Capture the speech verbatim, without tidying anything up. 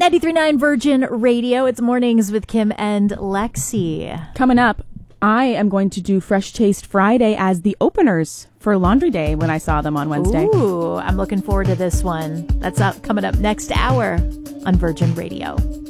ninety-three point nine Virgin Radio. It's Mornings with Kim and Lexi. Coming up, I am going to do Fresh Taste Friday as the openers for Laundry Day when I saw them on Wednesday. Ooh, I'm looking forward to this one. That's up coming up next hour on Virgin Radio.